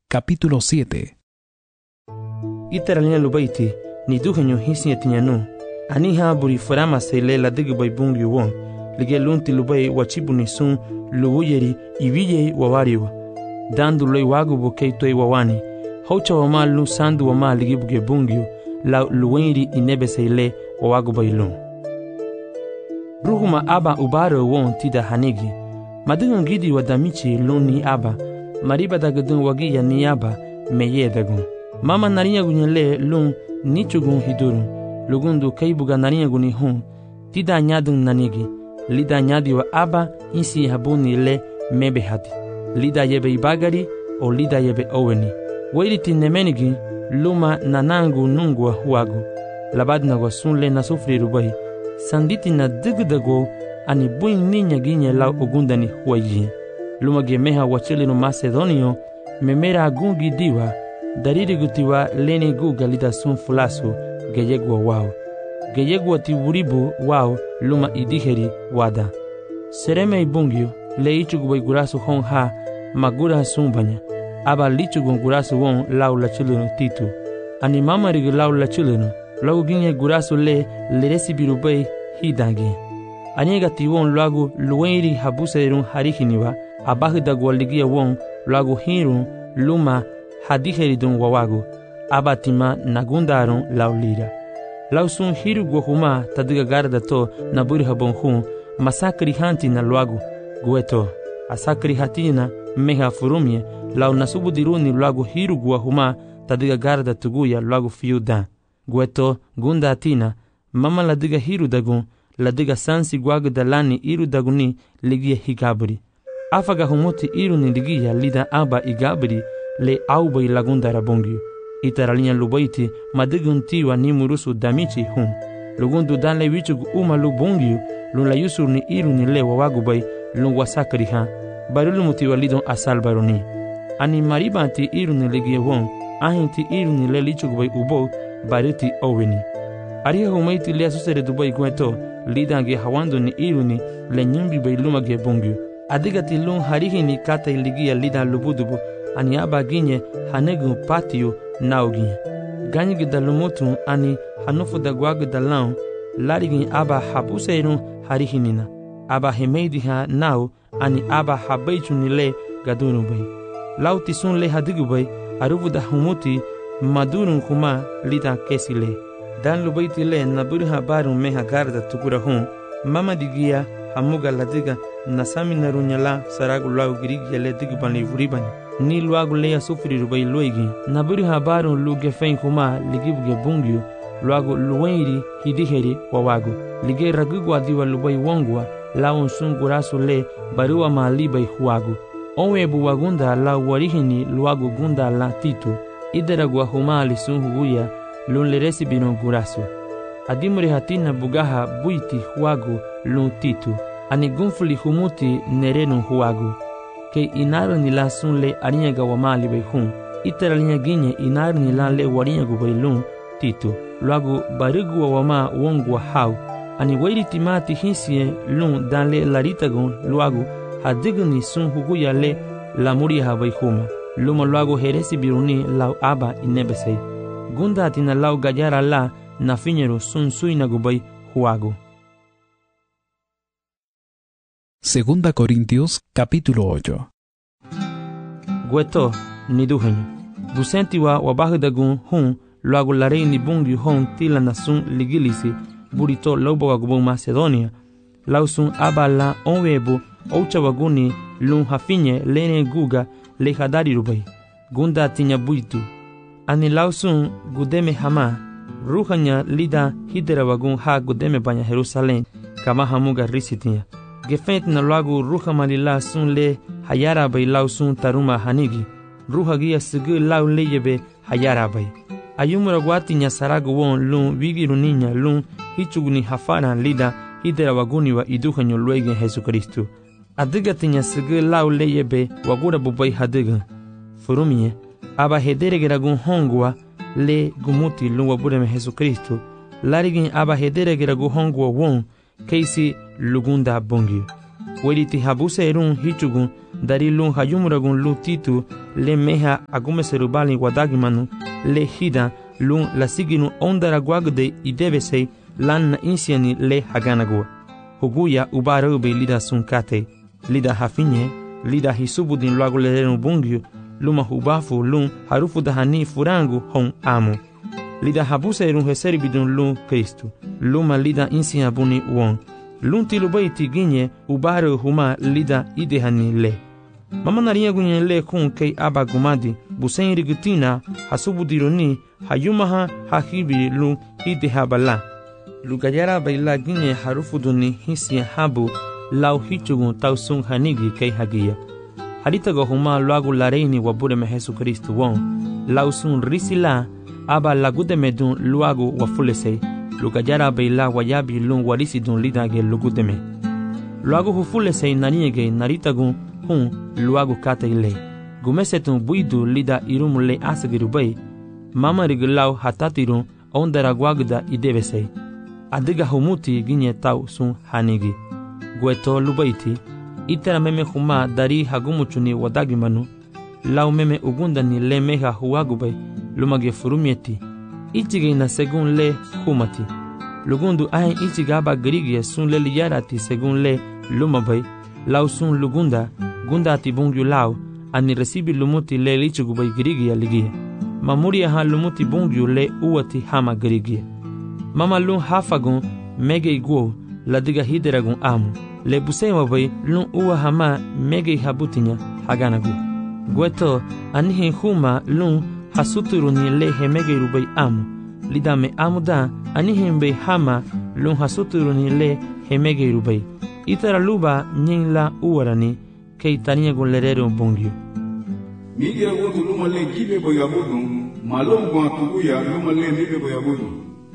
capítulo 7. Itaralina lubaiti, ni duhenyo hisi etinyanu. Aniha buri farama sele la digubay bungi won. Lige lunti lubay wachibuni sun lubuyeri ibiye wawariwa. Dandu loy wagu bukei toy wawani. Haucha wama lu sandu wama ligibuge bungi la luwenri inebe sele wawagu bailun. Ruhuma aba ubaro won tida hanigi. Madungun gidi wadamichi luni aba. Mariba dagadun wagiya ni aba meye dagun. Mama narinya gunyele lun nichugun hidurun. Lugundu kaibuga narinya guni hun. Tida nyadun nanigi. Lida nyadi wa aba insi habuni le mebe hati. Lida yebe ibagari o lida yebe oweni. Wairiti nemenigi luma nanangu nungwa huagu. Labadna wa sunle na sufri rubai. Sanditi na digdago ani buin ninya ginye la ogundani huayi. Luma gemeha wachilinu Macedonio memera agungi diwa. Dariri gutiwa leni guga lida sun fulasu geyegwa wao. Geyegwa tiwuribu wao luma idiheri wada. Sereme ibungyo le ichugu gurasu hon ha magura sumbanya. Aba lichugu gurasu won lau la chilinu titu. Ani mama rigi lau la chilinu. Lau ginye gurasu le leresi birubay hidangi. Anyega tiwon lagu luwenri habuserun harihiniwa. Abahidagwa ligia won lagu hirun luma hadiheridun wawagu. Abatima nagundarun laulira. Lausun hiru guahuma tadiga garda to naburi habon hun masakri hanti na luagu gueto. Asakri hatina meha furumye lau nasubu diruni luagu hiru guahuma tadiga garda tuguya luagu fiudan. Gueto gunda atina mama ladiga hiru dagun ladiga sansi guagu dalani iru daguni ligia higabri. Afaga humuti iru ni ligia lida aba igabri le aubai lagunda rabongyu. Itaralinya lubaiti madigun tiwa ni murusu damichi hun. Lugundu danle wichugu uma lubungyu lun la yusur ni iru ni le wawagubay lun wasakri ha. Barulu mutiwa lidon asal baruni. Ani mariba anti iru ni ligia won ahinti iru ni le lichugubay ubo bariti oweni. Ariha humaiti le asusere dubay gueto lidange hawandu ni iru ni le nyumbi bay lumage bungyu. Adigati lun harihini kata iligia lida lubudubu ani aba ginye hanegu patio naugi. Ganyigi dalumutu ani hanufu da guagu dalau larigin aba habuseirun harihinina. Aba hemeidi ha nau ani aba habaichu nile gadunu bay. Lauti sun le hadigu bay arubu da humuti madurun kuma lida kesile. Dan lubaiti le naburu habarun meha garda tukura hun. Mama digia hamuga ladiga nasami narunyala saragu lau girigi le digubani vuribani. Ni luagu leya sufri rubai luigi. Naburi habaru luge fein kuma ligibuge bungyu. Luagu luwenri hidiheri wawagu. Lige ragugwa diwa lubai wongwa. Laun sun gurasu le barua maalibai huagu. Onwebu wagunda la warihini luagu gunda la titu. Ideragwa humali sun huguya lun leresi bino gurasu. Adimuri hatina bugaha buiti huagu lun titu. Ani gunfuli humuti nerenu huagu. Ke inaru nila sun le arinyaga wamali bay hun. Itaralinya ginye inaru nila le warinyagu bay lun titu. Luagu barigu wama wongu hau. Ani wairi timati hinsiye lun dan le laritagun luagu hadigu ni sun huguya le lamuri ha bay huma. Luma luagu heresi biruni lau aba inebesei. Gunda atina lau gajara la nafinyeru sun suinagu bay huagu. Segunda Corintios capítulo 8. Gueto ni duhenyo. Busenti wa wabahudagun hun luagu larei ni bungi hon tila nasun ligilisi burito lobo wagubun Macedonia. Lausun abala onwebu oucha waguni lun hafinye lene guga le hadari rubai. Gunda tinya buitu. Ani lausun gudeme hama. Ruhanya lida hidera wagun ha gudeme banya Jerusalem kama hamuga risitinya. Gefent na luagu ruha malila sun le hayara bay lau sun taruma hanigi. Ruha gia sigu lau leyebe hayara bay. Ayumura guati nya saragu won lun wigiru ninya lun hichuguni hafana lida hidera waguni wa iduhanyo luegen Jesucristo. Adiga tinya sigu lau leyebe wagura bubay hadiga. Furumie, aba hedere geragun hongwa le gumuti lun wabureme Jesucristo. Larigin aba hedere geragun hongwa won keisi lugunda bongi. Weliti habuse erun hichugun dari lun hayumuragun lu titu le meha agume serubali wadagimanu le hida lun la siginu ondara guagde idevese lan na insiani le haganagua. Huguya ubarube lida sunkate, lida hafinye, lida hisubudin luago lerenu bungyu, luma hubafu lun harufu dahani furangu hon amo. Lida habuse erun heseribidun lun Kristu, luma lida insia buni won. Lun tilubaiti ginye ubare huma lida idehani le. Mama naria gunye le kun kei aba gumadi, busen rigutina hasubudironi hayumaha hahibi lun idehabala. Lugayara baila ginye harufu duni hisia habu lau hichugun tausun hanigi kei hagia. Haritago huma luagu lareini wabureme Jesu Kristu won, lausun risila aba lagudeme dun luagu wafulesei. Lugayara baila wayabi lun warisi dun lidage lugudeme. Luagu hufulesei naniege naritagun hun luagu kate ile. Gumesetun buidu lida irumule asagirubai. Mama rigilau hatatirun ondara guagda idevesei. Adiga humuti ginye tau sun hanigi. Gueto lubaiti. Itera meme huma dari hagumuchuni wadagimanu. Lau meme ugundani le meha huagubai lumage furumieti. Ichige na segun le humati. Lugundu ahen ichigaba grigie sun le liyarati segun le lumabai. Lau sun lugunda gunda ati bungyu lau ani resibi lumuti le lichigubai grigia ligie. Mamuria ha lumuti bungyu le uati hama grigie. Mama lun hafagun mege iguo la diga hideragun amu. Le busema bai lun uwa hama mege habutinya haganagu. Gueto anihin huma lun hasuturuni le hemege rubai amu. Lidame amu da anihin bai hama lun hasuturuni le hemege rubai. Itara luba nyin la uwarani kei tania gun lerero bungyu. Migia wotu luma le gibe boyabudu malongo atuguya luma le nibe boyabudu.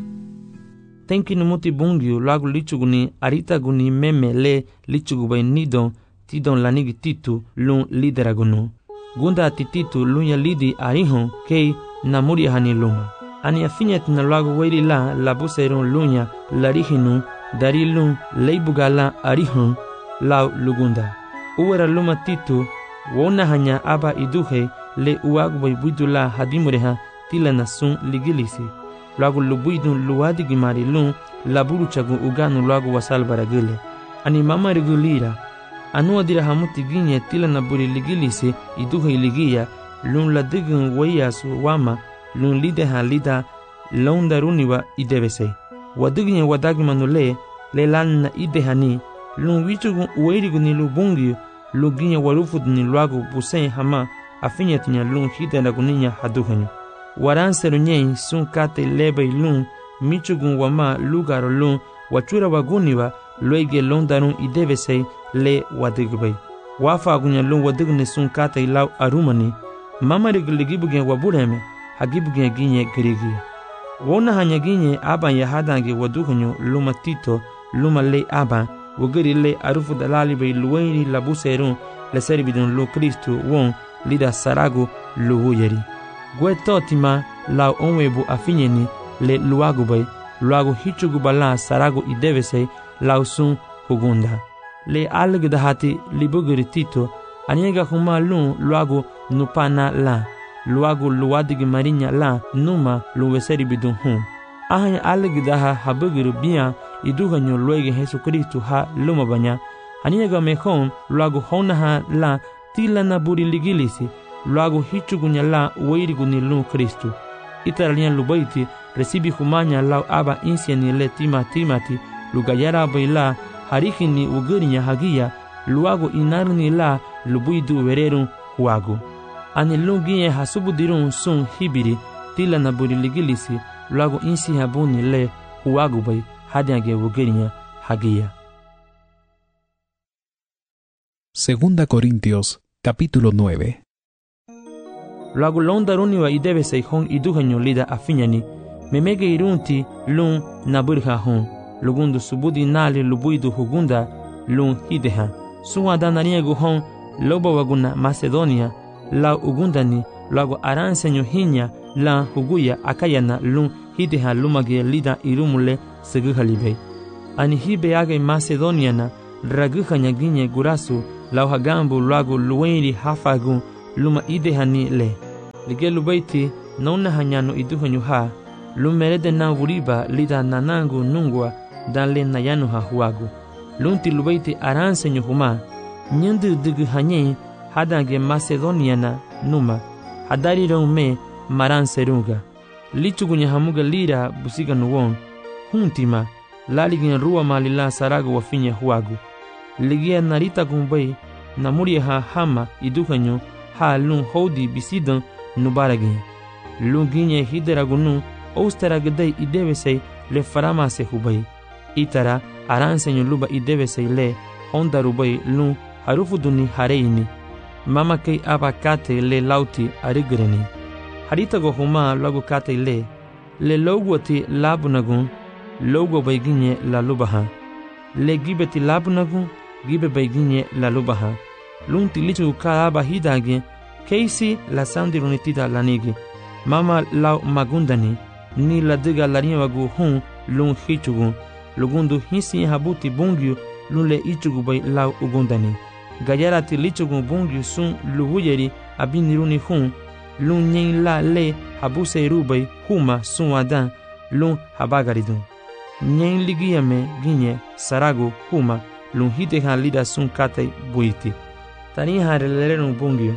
Tenki numuti bungyu lagu lichuguni arita guni meme le lichugubai nidon tidon lanigi titu lun lideragunu. Gunda tititu lun ya lidi arihon kei namuria hani luma. Ani afinyet na lagu wairi la labuserun lunya larihinu dari lun leibugala arihon lau lugunda. Uwera luma titu wona hanya aba iduhe le uagubai buidula hadimureha tila na sun ligilisi. Luagu lubuidun luadi gimari lun laburu chagu uganu luagu wasal baragile. Ani mama regulira. Anu adira hamuti ginye tila na buri ligilisi iduhe iligia lun ladigun wayasu wama lun lideha lida laundaruniwa idevese. Wadiginye wadagimanu le lan na idehani lun wichugun ueriguni lubungi luginye warufuduni luagu busen hama afinyetinya lun hideraguninha haduhenyu. Waranseru nyei sun kate lebei lun michugun wama lugaro lun wachura waguniwa loige londarun idevesei le wadigbai. Wafa agunya lun wadigne sun kate ilau arumani mama rigiligibugen wabureme hagibugen ginye girigia. Wona hanya ginye aban yahadange waduhenyu luma tito luma le aban wagiri le arufu dalali bei luweini labuserun le seribidun lu Kristu won lida saragu luwuyeri. Guetotima lau onwebu afinyeni le luagubai luagu hichugubala saragu idevese lau sun hugunda. Le algdahati libugiri tito aniega huma lun luagu nupana la luagu luadigi marinya la numa luweseri bidun hun. Ahanya algdaha habugiri bia iduhanyo luege Jesu Kristu ha lumabanya aniega mehon luagu honaha la tila na buri ligilisi luagu hichugunya la weiriguni lun Kristu. Itaralian lubaiti resibi humanya lau aba insiani le timati lugayara baila harihini ugurinya hagia luagu inarni la lubuidu wererun huagu. Ani lungiye hasubudirun sun hibiri tila na buri ligilisi luagu insi habuni le huagu bai hadiange ugurinya hagia. Segunda Corintios, capítulo 9. Luagu londaruniwa idevese hon iduhanyo lida afinyani memege irunti lun naburha hon lugundu subudi nali lubuidu hugunda lun hideha suwa danariegu hon loba waguna Macedonia la ugundani luagu aransenyo hinya la huguya akayana lun hideha lumage lida irumule seguhalibei. Ani hibe age Macedoniana raguhanya ginye gurasu lau hagambu luagu luweiri hafagun luma idehani le. Lige lubaiti nauna hanyano iduhanyu ha, lumerede na wuriba lida nanangu nungwa dan le nayanu ha huagu. Lunti lubaiti aranse nyuhuma, nyandu dugu hanye hadange Macedoniana numa, hadari me maranse runga. Lichugunya hamuga lira busiga nuwon, huntima, laligin ruwa malila sarago wafinya huagu. Ligia narita gumbai, namuria ha hama iduhanyu, ha lun hodi bisidan nubaragin. Lun ginye hideragunu, ousteragadei idevesei le faramase hubai. Itara aransenyo luba idevesei le honda rubai lun harufuduni hareini. Mama kei abakate le lauti arigreni. Haritago huma lagu kate le logwati labunagun, logo baiginye la lubaha. Le gibeti labunagun, gibe baiginye la lubaha. Lunti lichu kaaba hidage, keisi la sandirunitida lanigi. Mama lau magundani, ni la diga lariwagu hun lun hichugu. Lugundu hisi habuti bungyu lun le ichugu bai lau ugundani. Gayarati lichugu bungyu sun luhuyeri abiniruni hun, lun nyen la le habuse rubai huma sun adan lun habagaridun. Nyen ligiyame ginye sarago huma lun hitehan lida sun kate buiti. Tani harelerun bungyu.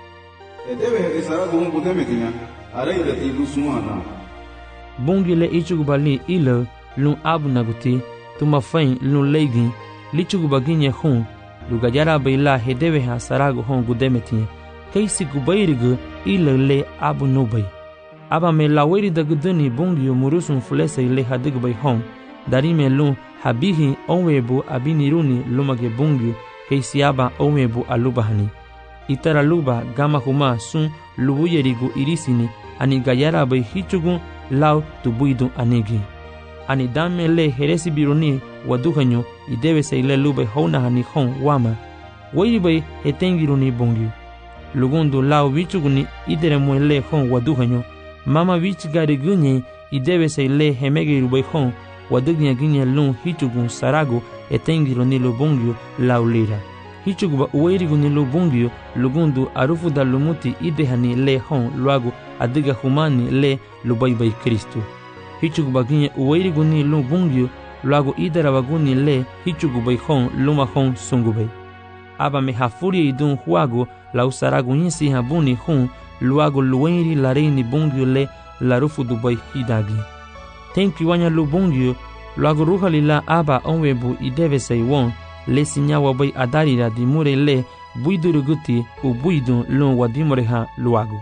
Edebe sarago hun budemekinya, araidati lusuana. Bungyu le ichugu bali ilo lun abunaguti, tumafain lun leigin, lichugu baginye hun, lugayara baila hedeveha sarago hun gudemetinye. Keisi gubairigu ilo le abu nubai. Aba me laweri da guduni bungyu murusun fulese le hadigbai hon. Darime lun habihi onwebu abiniruni lumage bungyu keisi aba onwebu alubahani. Itara luba gama huma sun lubuyerigu irisini ani gayara bai hichugun lau tubuidu anigi. Ani dame le heresi biruni waduhanyo idevese ile lubai honahani hon wama. Wairi bai hetengiruni bungyu. Lugundu lau vichuguni idere muele hon waduhanyo. Mama vichigari gunye idevese le hemege rubai hon wadugnya ginye lun hichugun sarago etengiruni lubungyu lau lira. Hichuguba uwairiguni lubungyu lugundu arufu da lumuti idehani le hon luagu adiga humani le lubaibai Kristu. Hichuguba ginye uwairiguni lubungyu luagu idarawaguni le hichugubai hon luma hon sungubai. Aba me hafuria idun huago lau sarago insi habuni hun luago luenri lareini bungyu le larufu dubai hidagi. Tenki wanya lubungyu luago ruhalila aba onwebu idevesei won le sinyawa bai adarira dimure le buiduruguti u buidun lun wadimoreha luago.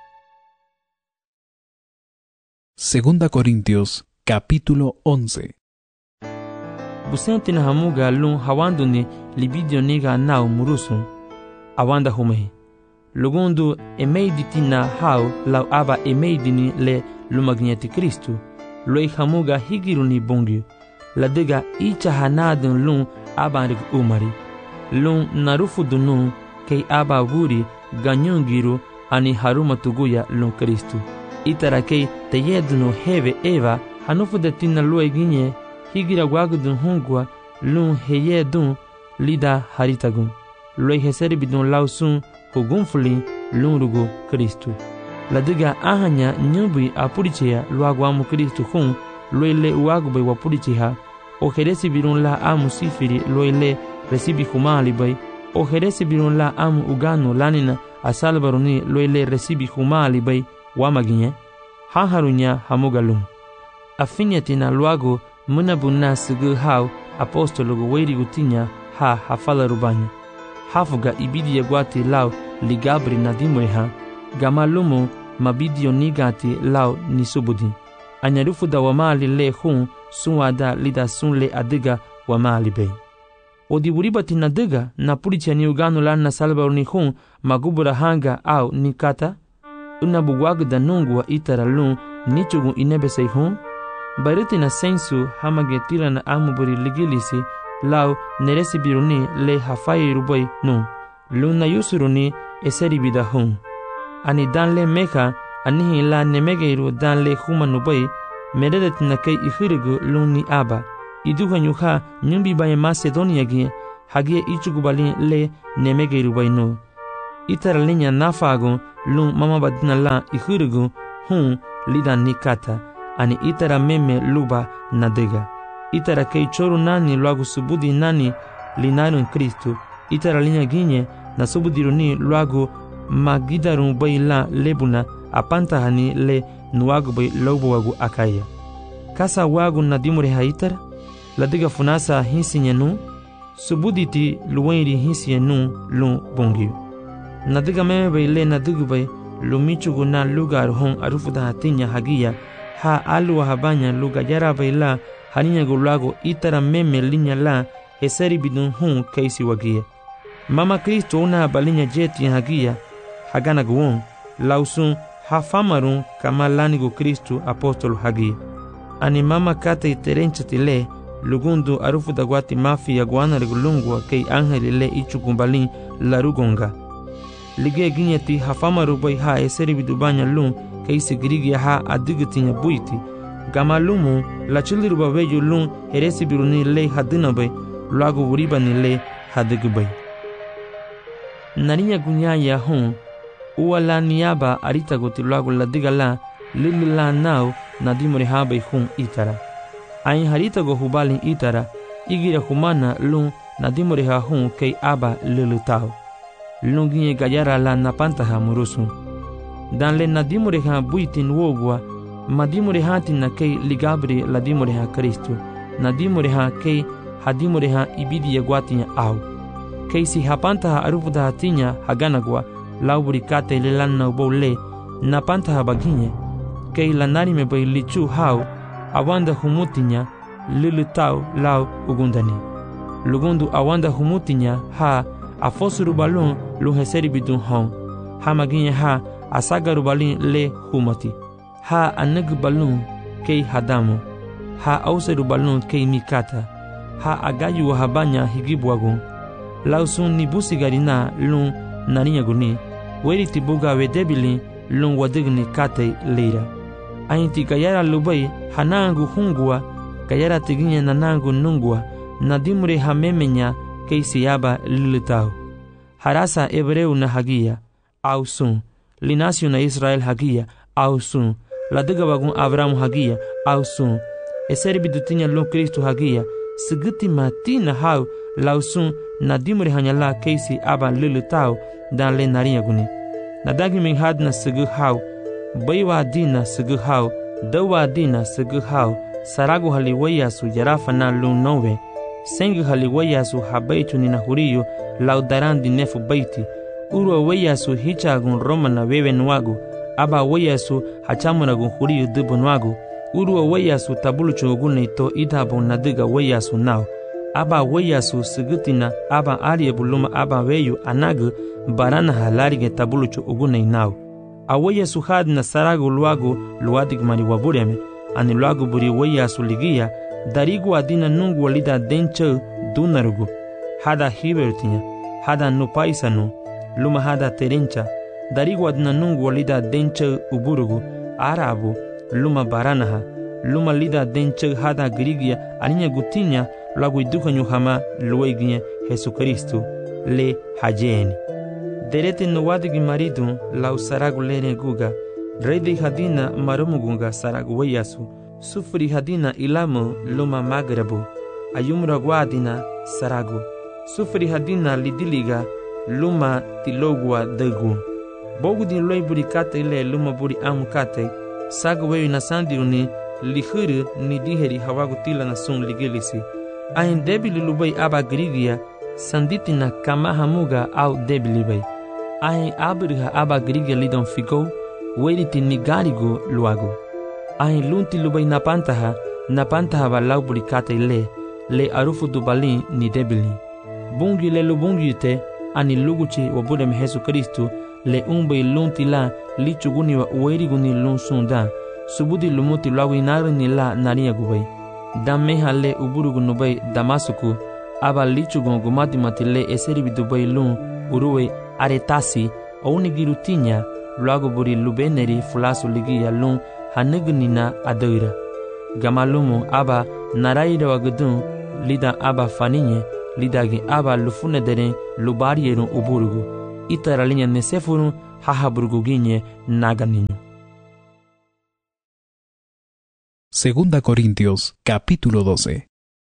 Segunda Corintios, capítulo 11. Busentina hamuga lun hawanduni libidio niga nau murusun awanda humehi. Lugundu emeiditina hau lau aba emeidini le lumagneti Kristu. Loi hamuga higiruni bungyu. Ladiga icha hanadun lun abanrik umari. Lun narufudunun kei aba wuri ganyungiru ani haruma tuguya lun Kristu. Itara kei teyedunu heve eva hanufudetina lue ginye higira wagudun hungwa lun heyedun lida haritagun. Loi heseribidun lausun hugunfuli lun rugo Kristu. Ladiga ahanya nyubui apurichea luaguamu Kristu hun loile uagubay wapurichiha. O heresi birun la amu sifiri loile resibi humali bay. O heresi birun la amu ugano lanina asalbaruni loile resibi humali bay wamaginye. Haharunya hamugalum. Afinyatina luago munabuna sigu hau apostologo weiri gutinya ha hafala rubanya. Hafuga ibidi yagwati lau ligabri nadimweha. Gamalumu mabidio nigati lau nisubudi. Anyarufu da wamali le hun sunwada lida sunle adiga wamali bay. Odiburibati nadiga na puricha ni ugano lana salbaruni hun magubura hanga au nikata. Unabuwagda nungwa itara lun nichugu inebesei hun. Bariti na sensu hamagetila na amuburi ligilisi lau neresi biruni le hafai rubai nun. Lun na yusuruni eseri bida hun. Ani dan le meka anihi la nemegeiru dan le humanubai meredet na kei ihirigu lun ni aba. Iduha nyuha nyumbi baya Macedonia gi hagie ichugubali le nemegeiru bai nu. itara linya nafago lun mama badina la ihurugu lida nikata ani itara meme luba nadega. Itara kei choru nani luagu subudi nani linaru en Kristo. Itara linya ginye na subudiruni luagu magidarun bai la lebuna apanta hani le nuagu bai lobo wagu akaya. Kasa wagu nadimure ha itara ladiga funasa hinsinyenu subuditi luwenri hinsinyenu lu bongiu. Nadiga meme bai le nadigu bai lumichugu na lugar hon arufuda hatinya hagia ha alua habanya lugayara bai la haninya gulago itara meme linya la heseri bidun kaisi wagia. Mama Kristo una balinya jeti hagia hagana guon lausun hafamarun kama lanigo Kristo apostolo hagia. Ani mama kata iterenchitile lugundu arufuda guati mafi ya guana regulungwa kei angeli le ichukumbalin larugonga. Lige ginyati hafamaru bai ha eseri bidubanya lun kaisi grigia ha adigitinya buiti. Gama lumu la chiliru babeyo lun heresi biruni le hadina bai luago uribani le hadigu bai. Narinya gunyaya uwala niaba arita goti luago la diga la lilila nao nadimore ha bai itara. Ain harita go hubalin itara igira humana lun nadimore ha kei aba lilutao. Lunginye gayara la napantaha murusu. Dan le nadimore ha buitin wogwa madimore hatin na kei ligabri ladimore ha Kristo. Nadimore ha kei hadimore ha ibidi yagwatinya au. Kei si hapantaha arufuda hatinya haganagwa lauburi kate le lanna ubole napantaha baginye. Kei lanarime bai lichu hau awanda humutinya lilutau lau ugundani. Lugundu awanda humutinya ha afosuru balun luheseri bidun ha maginye ha asagaru balin le humati. Ha anegu balun kei hadamu. Ha auseru balun kei mikata. Ha agayu wahabanya higibuagun. Lausun nibusi garina lun naninya guni. Weri tibuga wedebili lun wadigni kate leira. Ainti gayara lubai hanangu hungua. Gayara tiginye nanangu nungua. Nadimure hamemenya kei siyaba lilitau. Harasa Hebreu na hagia ausun. Linasio na Israel hagia ausun. Ladiga wagun Abraham hagia ausun. Eseri bidutinya lun Kristo hagia. Sigiti matina hau lausun nadimure hanyala keisi aba lilitau dan le narinya guni. Nadagi min hadna sigu hau. Baiwa dina sigu hau. Dawa dina sigu hau. Saragu haliwaya su jarafa na lun nowe. Sengi haliwaya su habaitu nina huriyo laudaran di nefu baiti. Urwa waya su hichagun Roma na wewe nwagu. Aba waya su hachamunagun huriyo dubu nwagu. Urwa waya su tabulu chugune ito idabon nadiga waya su nao. Aba waya su sigitina aba ariye buluma aba weyu anagu barana halarige tabulu chugune nao. Awaya su hadna saragu luagu luadig mari wabureme. Ani luagu buri waya su ligia. Darigu adina nungu walida denche dunarugu. Hada hibertinya. Hada nupaisanu. Luma hada terencha. Darigu adina nungu walida denche uburugu. Arabu. Luma baranaha. Luma lida denche hada grigia. Aninya gutinya. Lagu iduka nyuhama lueginya Jesucristo. Le hajeni. Derete nuwadigi maridu. Lau saragu lene guga. Redi hadina marumugunga saragu wayasu. Sufri hadina ilamu luma magrabu. Ayumra guadina saragu. Sufri hadina lidiliga luma tilogua degu. Bogu din loi burikate ile luma buri amukate. Sagu weyu na sandiruni lihuru ni diheri hawagu tila na sun ligilisi. Ahin debili lubai aba grigia sanditina kamahamuga au debili bai. Ahin abiriha aba grigia lidon figo weriti nigarigo luago. Ahin lunti lubai napantaha ba lau burikate le arufu dubalin ni debili. Bungi le lubungi te ani luguchi wabudem Jesucristo le umbai lunti la lichuguni wa ueriguni lun sunda. Subudi lumuti lawi narini la nariya gubai. Dameha le uburugu nubai Damasuku aba lichugon gumati matile eseribi dubai lun uruwe aretasi ounigirutinya luago buri lubeneri fulasu ligiya lun hanegunina adoira. Gamalumu aba naraira wagudun lida aba faninye lidagi aba lufune deren lubarierun uburugu. itara linha nesefurun hahaburguguinye naga niño. Segunda Corintios, capítulo 12.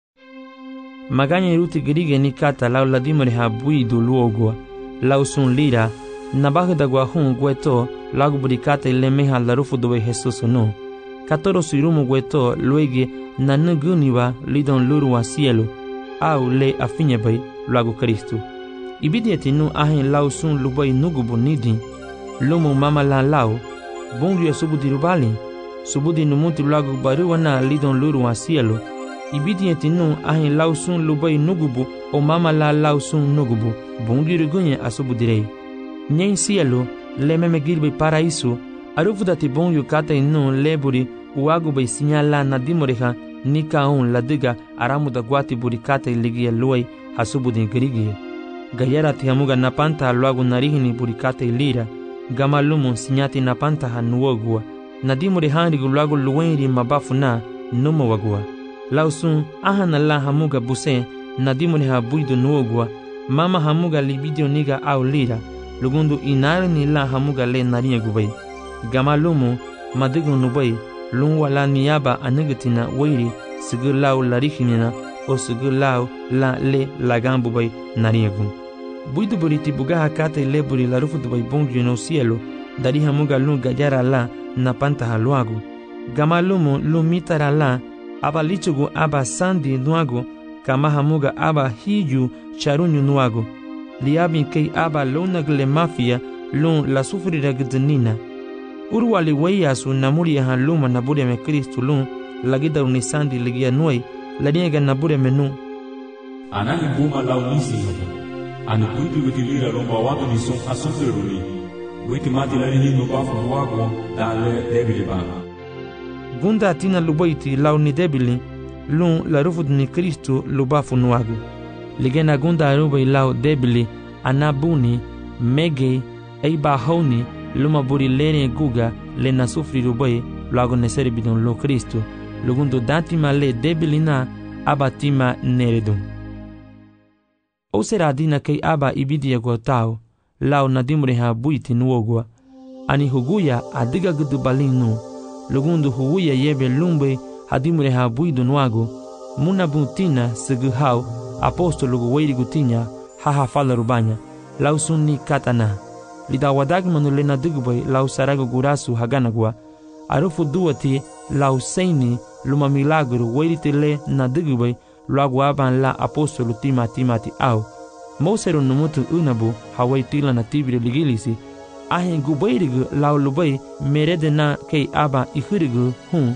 Magaña ruti grige ni kata lau ladimore ha buidu luogua, lau sun lira, nabagda guahun gueto, lagu burikata ilemeha larufu dobe Jesus no. Katoro sirumu gueto, luege, nanuguniwa lidon lurua cielo, au le afinyebay, lagu Kristu. Ibidieti nu ahin lau sun lubay nugubu nidi, lumu mama la lau, bungria subudirubali, subudi numuti lagu baruana lidon lurua cielo. Ibidieti nu ahin lau sun lubay nugubu o mama la lau sun nugubu, bungirugunye asubudirei. Nyen cielo, le meme girbe paraíso, arufudati bungyu kata inu leburi, uagubay sinyala na dimoreha, nika un ladiga aramuda guati burikata iligia luay hasubudin grigie. Gayarati hamuga napanta luagu narihini burikata ilira, gamalumu sinyati napanta hanuogua, nadimure hanrigu luagu luenri mabafu na numo wagua. Lausun ahana la hamuga buse, nadimure ha buidu nuogua, mama hamuga libidio niga au lira, lugundu inari ni la hamuga le narinha gubay. Gamalumu madigu nubay, lungwa la niyaba anigatina wairi, sigu lau larihinina, o sigu lau la le lagambu bay narinha. Buidu buriti bugaha kata leburi la rufu dubay bongyu no cielo, dari hamuga lu gajara la na panta haluagu. Gamalumu lu mitara la, aba lichugu aba sandi nuagu, kama hamuga aba hiju charunyu nuagu. Liabin kei aba lonagle mafia lun la sufrira gdnina. Urwali wayasu namuri han luma nabure me Kristu lun, lagida unisandi ligia nuai, laniega nabure menu. Anani buma launisi hapa. Ani kuitu witilira lomba watu ni son asufiruli. Witi mati la nini nubafu wako dale debili bana. Gunda atina lubaiti lau ni debili, lun la rufud ni Kristu lubafu nuagu. Ligena gunda arubai lau debili, anabuni, mege, eiba hauni, luma buri lene guga, le na sufri rubai, luagu neseri bidon lo Kristu, lugundu datima le debili na, abatima neredum. O será dina kei aba ibidia guatao, lau nadimure ha buiti nuogua, ani huguya adiga gudu balinu, lugundu huguya yebe lumbe hadimure ha buidu nuagu, muna butina sigu hau, apostolo guwairi gutinya, haha fala rubanya, lau sunni katana. Lida wadagmanu lena dugubay lau sarago gurasu haganagwa, arufu duati lau seini luma milagru wairite le na dugubay, luagu aban la apostolo timati au. Mosero numutu unabu hawai tila na tibiri ligilisi, ahin gubairigu lau lubay merede na kei aba ihurigu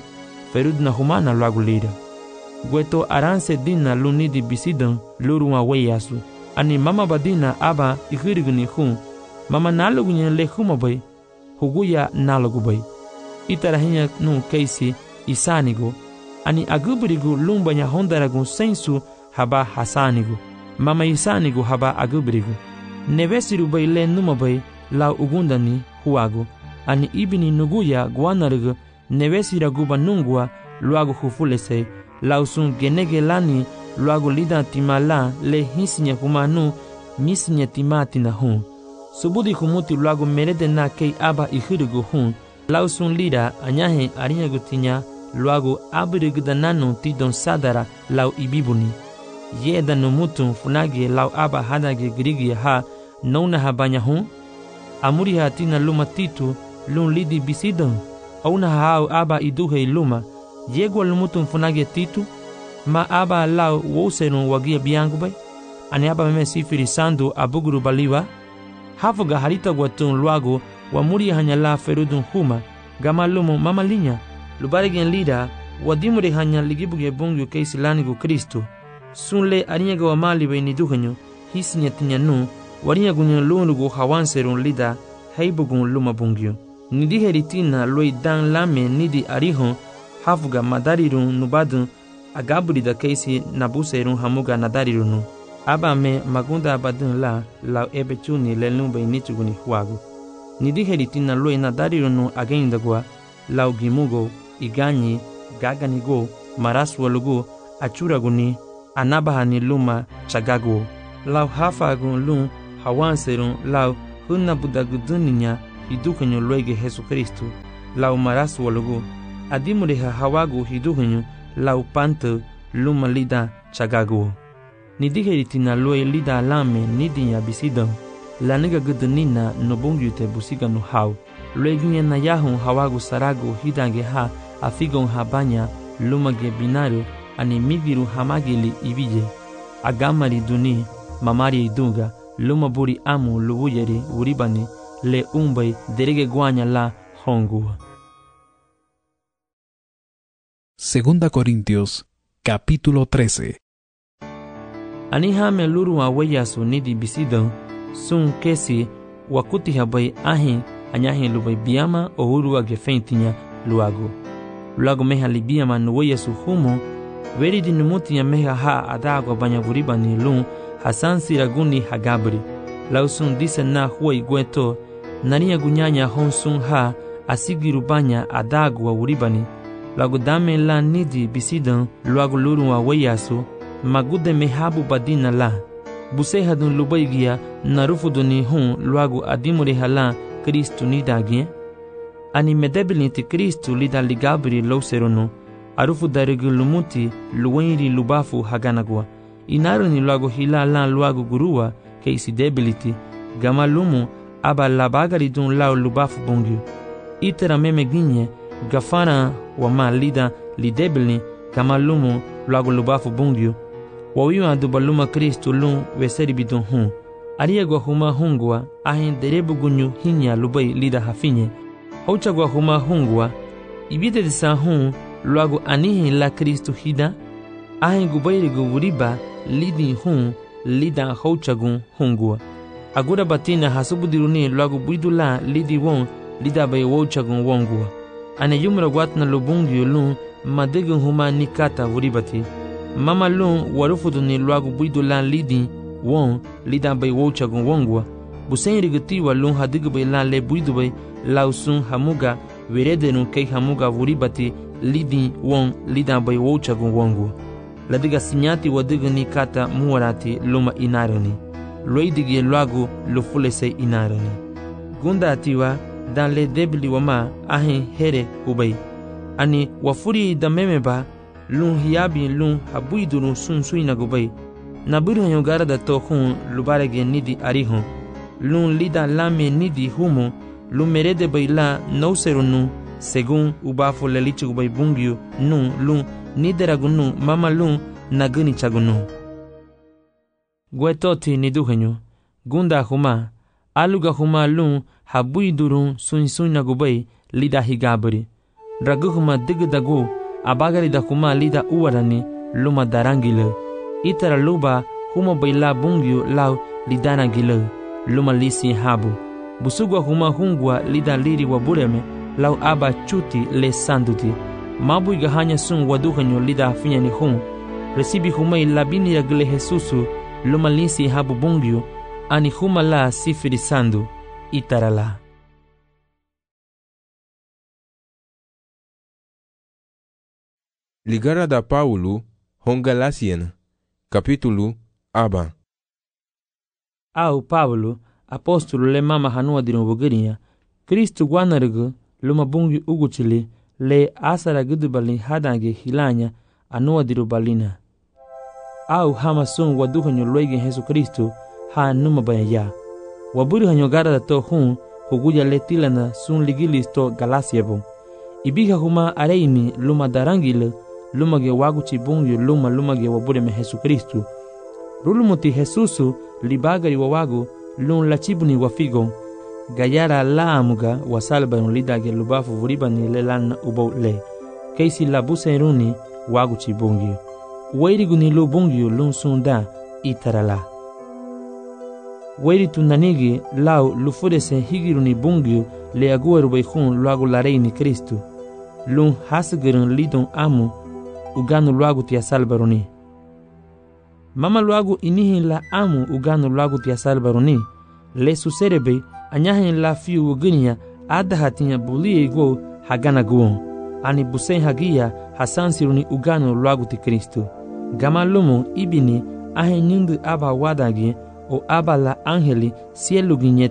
ferud na humana luagu lida. Gueto aranse dina lunidi bisidan luruma wayasu, ani mama badina aba ihurigu ni mama nalugu nye le humabay, huguya nalugu bay. Itarahinya nu keisi isanigu, ani agubirigu lumbanya hondaragu sensu haba hasanigu, mama isanigu haba agubirigu. Nevesiru bay le numabay lau ugundani huagu, ani ibini nuguya guanarigu nevesira guba nungua luagu hufulese, lau sun genege lani luagu lida timala le hisinya humanu misinya timatina Subudi humuti luagu merede na kei aba ihirigu lau sun lida anyahe arinya gutinya luagu abirigu dananu tidon sadara lau ibibuni. Yeda numutu funagi lau aba hadage grigi ha nona habanya amuri hatina luma titu lun lidi bisidon, auna hao aba iduhe luma, yegwa lumutu funagi titu, ma aba lau woserun wagia biangu bay, ani aba meme sifiri sandu abuguru baliwa, hafuga harita guatun luagu wa muri hanya la ferudun huma, gama lumu mama linya, lubarigen lida, wadimure hanya ligibuge bungyu keisi lanigu Kristu, sunle arinyega wa mali bay niduhenyo, hisinya tinyanu, warinya gunyo lunugu hawanserun lida, heibugun luma bungyu. Nidi heritina loi dan lame nidi arihon, hafuga madarirun nubadun, agaburi da keisi nabuserun hamuga nadarirunu. Aba me magunda abadun la, lau ebe chuni le lumbe nichuguni huagu. Nidi heritina loi nadarirunu agendagwa, lau gimugo, iganyi, gaganigo, maraswalugu, achuraguni, anabahani luma chagagu. Lau hafagun lum hawanserun lau huna budaguduninya hidukanyo luege Jesucristo, lau marasu walugu, adimureha hawagu hidukanyo lau panto luma lida chagagu. Nidiheritina lue lida alame nidinya bisidon, la nega gudunina no bungyute busiga no hau, lueginya na yahun hawagu saragu hidange ha afigon habanya lumage binario ani migiru hamagili ibije, agamari duni mamari idunga, luma buri amu lubuyeri uribani le umbai derege guanya la hongua. Segunda Corintios, capítulo 13. Anihame luru aweyasu nidi bisidon, sun kesi wakuti habai ahin anyahin lubai biama o urua gefentinya luago. Luago meha libiama nuweyasu humo, veri di numutinya meha ha adago banya uribani lun hasan siraguni hagabri. Lausun dise na huai gueto, nariya gunyanya honsun ha asigiru banya adago wa uribani. Lagu dame la nidi bisidan luagu luru wa weyasu magude mehabu badina la buseha dun lubaigia narufu duni hun luagu adimure hala Kristu nidagien ani medebilinti Kristu lida ligabri lauserono arufu darigu lumuti luwenri lubafu haganagua inaruni luagu hila la luagu gurua ke isi debiliti gama lumu aba labagari dun lau lubafu bungyu itera meme ginye gafara wa ma lida lidebili kama lumu luagu lubafu bungyu wawiwa dubaluma Kristu lun weseri bidun hun ariegwa huma hungwa ahin derebu gunyu hinya lubai lida hafinye hauchagwa huma hungwa ibide disa hun luagu anihin la Kristu hida ahin gubairi guburiba lidi hun lida hauchagun hungwa agura batina hasubudiruni luagu buidula lidi won lida bai wauchagun wongwa ane yumra watna lubungi lun madegun huma nikata vuribati mama lun warufudu ni luagu buidula lidi won lida bai wauchagun wongwa busen rigutiwa lun hadigu bai la le buidu bai lausun hamuga veredenu kei hamuga vuribati lidi won lida bai wauchagun wongwa ladiga sinyati wadigu nikata muwarati luma inarani loidigi luagu lufulese inarani gunda atiwa dan le debili wama ahin here kubai ani wafuri da memeba lun hiyabi lun habuidurun sun suina gubai naburu yogara da to hun lubarege nidi arihun lun lida lame nidi humo lun merede baila nauserunu segun ubafu lelichi gubai bungyu nun lun nideragunu mama lun naguni chagunu guetoti niduhenyu gunda huma aluga huma lun habuidurun sun nagubai lida higabri draguhuma digdagu abagari da huma lida uwarani luma darangile itara luba huma baila bungyu lau lidana gile luma lisi habu busugwa huma hungwa lida liri wabureme lau aba chuti le sanduti mabu igahanya sun waduhanyo lida finyani hun resibi huma ilabini ya gile Jesusu luma lisi habu bungyu ani huma la sifiri sandu itarala. Ligara da Paulo Hongalasiana capítulo aba. Au Paulo apóstolo le mama hanua dinu bugirinya Kristu guanargu luma bungi uguchili le asara gudubali hadange hilanya anua diru balina au hama sun waduhanyo luege Jesu Kristu ha numa bayaya waburi hanyo gara da to hun huguya letilana sun ligilis to galasiabo ibiga huma areini luma darangile luma ge waguchi bungi luma ge wabure me Jesu Kristu rulumuti Jesusu libagari wawagu lun lachibuni wafigo gayara la amuga wasalbanu lidage lubafu vuribani lelan ubo le keisi labuse runi waguchi bungi wairiguni lu bungi lun sunda itarala wairi tunanigi lau lufudese higiruni bungi le agueru baihun luagu lareini Kristu lun hasgirun lidon amu uganu luagu tia salbaruni mama luagu inihin la amu uganu luagu tia salbaruni le suserebe anyahin la fiu uginiya adahatinya bulie go hagana guon ani busen hagia hasansiruni uganu luagu ti Kristu gama lumu ibini ahin nindu aba wadagi o aba la angeli sieluginyeti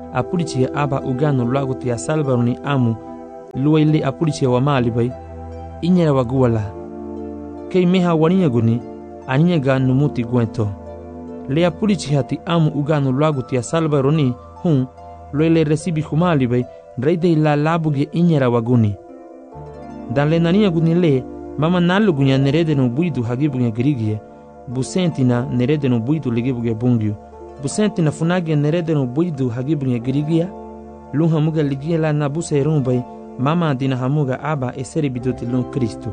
apulichia aba ugano lagu tia salvaroni amu luwaile apulichia wa mali bay inyera waguwala kei meha waniya guni aniya ga numuti gwento le apulichia ti amu ugano lagu tia salvaroni hun luwaile resibi kumali bay reide la labuge inyera waguni dan le naniya guni le mama nalu gunya nerede no buidu hagibunya grigie busentina nerede no buidu ligibuge bungyu busentina funage nerede no buidu hagibunya grigia lunha muga ligia la nabuse rumbay mama dina hamuga aba eseri bidoti lun Kristo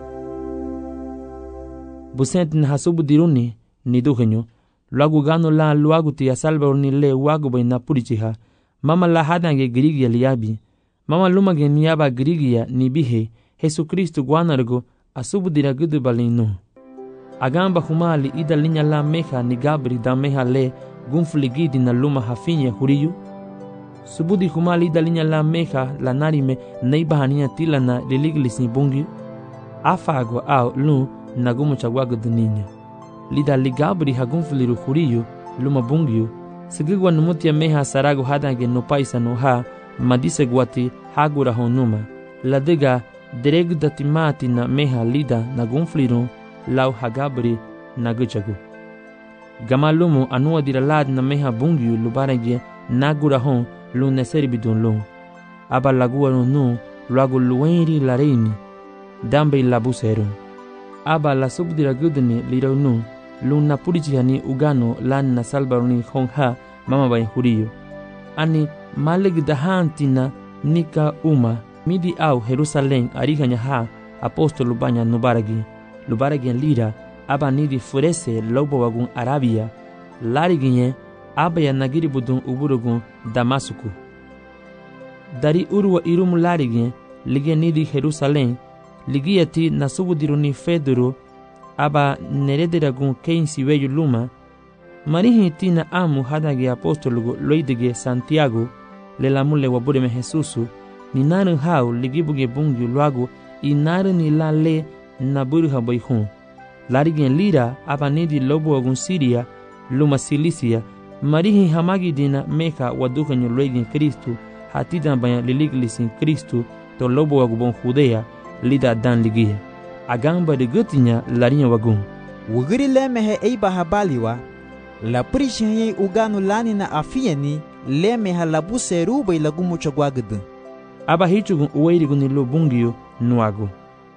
busentina hasubu diruni ni duhenyo luagu gano la luagu tia salvaroni le wagu bay napulichiha mama la hadange grigia liabi mama lumage niaba grigia ni bihe Jesucristo guanargo asubudira gudu balinu agamba humali ida linya la meha ni gabri da meha le gunfligidi na luma hafinya huriyu subudi humali ida linya la meha la narime neibahania tila na liliglis ni bungi afago au lu na gumu chagwago duninya lida ligabri hagunfliru huriyu luma bungiyu sigigwa numutia meha sarago hadange no paisa no ha madise gwati hagura honuma ladega dereg datimati na meha lida na gunfliru lau hagabri na guchagu gamalumu anua diralad na meha bungiyu lubarage nagura hon lu neseri bidun lu aba lagua nu luagu luenri lareini dambe labusero aba la subdira gudni lirau nu lu napurichihani ugano lan na salbaroni hongha mama bay huriyo ani maleg dahantina nika uma midi au Jerusalem ariganya ha apostolo banya lubaragi lira aba nidi furese lobo wagun Arabia lariginye aba ya nagiri budun uburugun Damasuku dari urwa irum larigin lige nidi Jerusalem ligiyati nasubudiruni Fedoro aba nerederagun keinsi weyu luma marihi tina amu hadage apostolo loidege Santiago lelamule wabureme Jesusu ni narin hau ligibuge bungu luagu i narin ni la le na burha bayhun larigen lira aba nidi lobo wagun Siria luma Silisia marihi hamagi dina meka wadukanyo loigin Kristu hatidan banya liliglisin Kristu to lobo wagu bon Judea lida dan ligia agamba de gutinya larinya wagun wugiri lemehe eiba habaliwa la prishenye uganu lani na afieni lemeha labuse rubai lagumu chagwagdu aba hichugun uweirigun lo bungiyo nuago.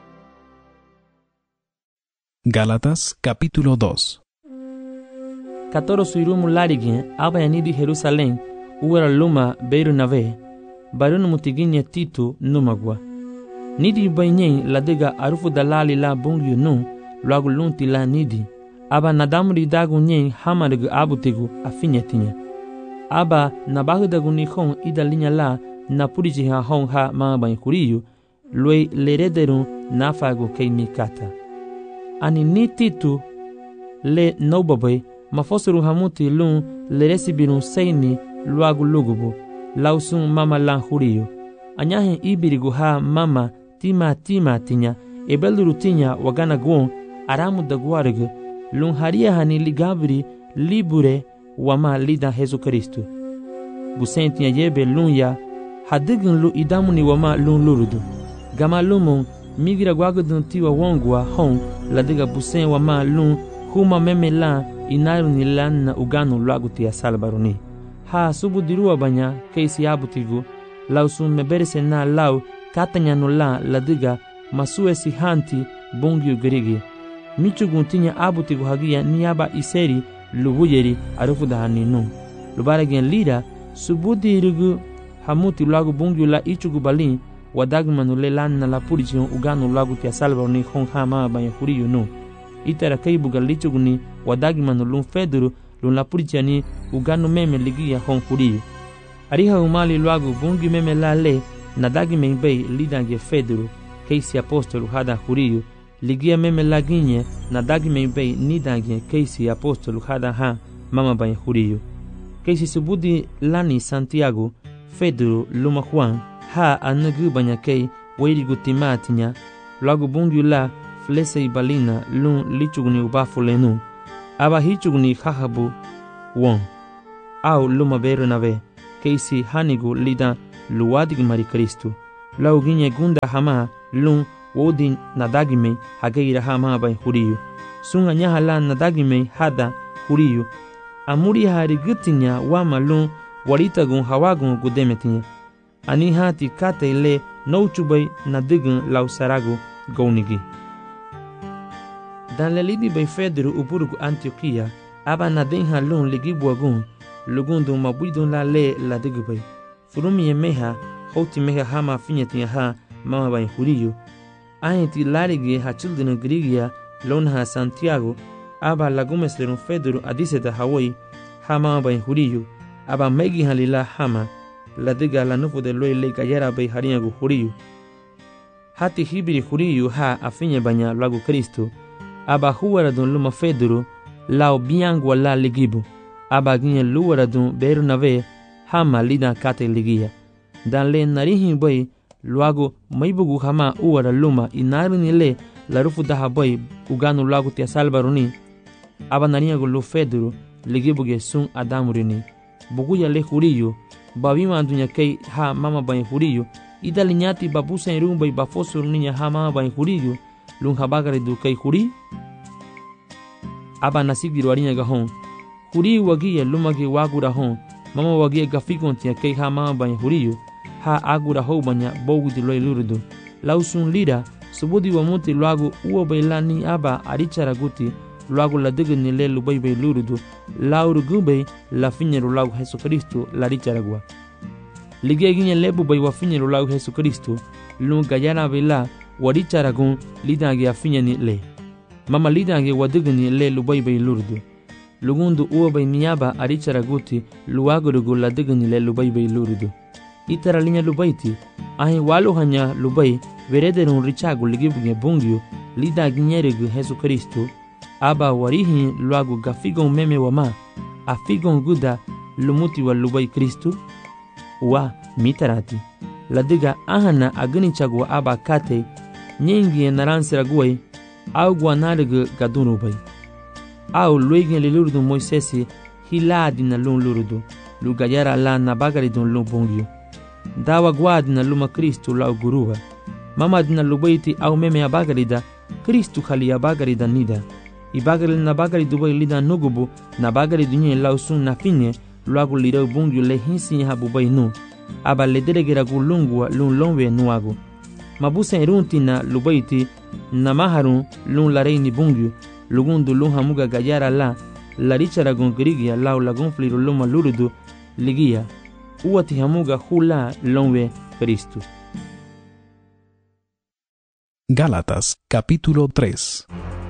Gálatas capítulo 2. Katoro suirumu larigin aba yanidi Jerusalem uwera luma beiru nave barunu mutiginya Tito numagwa nidi bainyen ladega arufu dalali la bungiyo nu luagu lunti la nidi aba nadamuri dagu nyen hamargu abutigu afinyetinya aba nabahudagu nihon ida linya la na puriji ha hong ha ma ban kuriyu loi lerederu na fago kei mikata ani ni Titu le nobabai mafosuru hamuti lun leresibirun seini luagu lugubu lausun mama lan huriyu anyahin ibirigu ha mama tima tinya ebeluru tinya wagana gwon aramu dagwargu lun haria hani ligabri libure wama lida Jesu Kristu gusentinya yebe lun ya hadigin lu idamuni wama lun lurudu gama lumun migira gwagudun tiwa wongwa hon ladiga busen wama lun huma meme la inaruni lan na uganu laguti ya salbaruni ha subu diruwa banya keisi abutigu lausun meberese na lau katanya no la ladiga masue si hanti bongyu gerigi michugun tinya abutigu hagia niaba iseri lubuyeri arufu dahaninu lubaragen lira subu dirugu hamuti lagu bungyu la ichugu balin wadagmanu le lan na la purichion uganu lagu tia salbaruni hongha ma banya huriyu no itara kaibuga lichuguni wadagmanu lun Fedoro lun la purichani uganu meme ligia hon huriyu ariha umali lagu bungyu meme la le nadagi membei lidange Fedoro keisi apostolo hada huriyu ligia meme laginye nadagi membei nidange keisi apostolo hada ha mama banya huriyu keisi subudi lani Santiago Fedoro luma Juan ha anagu banyakei weirigu timatinya lagu bungyu la flese balina lun lichuguni ubafulenu aba hichuguni hahabu won au luma beru nave keisi hanigu lida luwadig mari Kristo. Lau ginye gunda hama lun wodi nadagime hageira hama bai huriyu. Sunga nyahala nadagime hada huriyu. Amuri hari gutinya wama lun waritagun hawagun gudemetinya. Ani hati kate le nouchubai nadigun lau saragu gaunigi. Dan lelidi bai Fedro uburugu Antioquia, aba nadenha lun ligi buagun, lugundu mabuidun la le la digubai. Furumi ye meha, hoti meha hama finyetinya ha mama bai huriyu. Ahenti larigi ha children Grigia lonha Santiago, aba lagumeslerun Fedro adiseta Hawaii, ha mama bai huriyu, aba megi halila hama, la diga la nufu de loi le gayara bai harinyagu huriyu. Hati hibiri huriyu ha afinye banya lagu Kristo, aba huwara dun luma Fedro, lao biangwa la ligibu, aba ginye luwara dun beru nave, hama lida kate ligia. Dan le narihin bai, luago maibugu hama uwara luma inarini le la rufu daha bai uganu lagu tia salbaruni, aba narinyagu lu Fedro, ligibu ge sun adamurini. Buguya le huriyu, babima dunya kei ha mama bai huriyu, ida linyati babusa irumba i bafosu ninya ha mama bai huriyu, lung habagari du kei huri. Aba nasigiru arinya gahon, huri wagia lumagi wagura hon, mama wagia gafikon tia kei ha mama bai huriyu, ha agura ho banya bogu di loi lurudu. Lausun lira, subudi wa muti luagu uwa bailani aba arichara guti, luagu la diga ni le lubai bai lurudu, lauru gubei la finyeru lagu Jesu Kristo la richaragua. Ligia ginye lebu bai wa finyeru lagu Jesu Kristo, lu gayana baila wa richaragun lidangi a finyeni le. Mama lidangi wa diga ni le lubai bai lurudu. Lugundu uwa bai niaba a richaraguti luagurugu la diga ni le lubai bai lurudu. Itara linya lubaiti, ahi walu hanya lubai verederun richagu ligibuge bungyu lidangi nyerigu Jesu Kristo, aba warihi luagu gafigon meme wama, afigon guda lumuti wa lubai Kristu, wa mitarati. Ladiga ahana agani chagwa aba kate, nyingi naransira guai, au guanarigu gadunubai. Au luigin lilurudu Moisesi, hiladi na lun lurudu, lugayara la nabagaridun lun bungyu. Dawa guadi na luma Kristu lau guruva. Mama dina lubaiti au meme abagarida, Kristu khali abagarida nida. Ibagari na bagari dubai lida nugubu na bagari dunye lausun na finye luagu lirau bungyu le hinsi ha bubai nu aba le deregera gu lungwa lun longwe nuagu mabusa irunti na lubaiti na maharun lun lareini bungyu lugundu lun hamuga gayara la richara gun grigia lau lagun fliru luma lurudu ligia uwati hamuga hula longwe Kristu. Gálatas capítulo 3.